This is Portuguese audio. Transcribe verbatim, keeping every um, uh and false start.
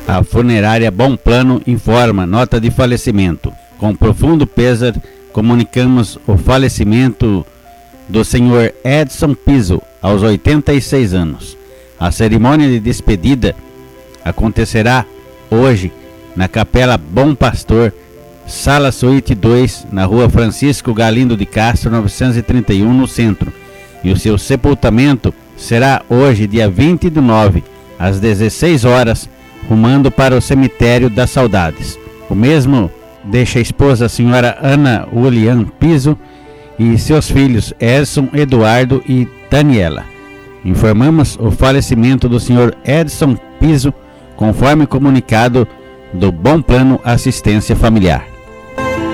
A funerária Bom Plano informa nota de falecimento. Com profundo pesar, comunicamos o falecimento do senhor Edson Piso, aos oitenta e seis anos. A cerimônia de despedida acontecerá hoje na Capela Bom Pastor, Sala Suíte dois, na Rua Francisco Galindo de Castro, novecentos e trinta e um, no centro. E o seu sepultamento será hoje, dia vinte do nove, às dezesseis horas, rumando para o Cemitério das Saudades. O mesmo deixa a esposa, a senhora Ana Ulian Piso, e seus filhos Edson, Eduardo e Daniela. Informamos o falecimento do senhor Edson Piso, conforme comunicado do Bom Plano Assistência Familiar.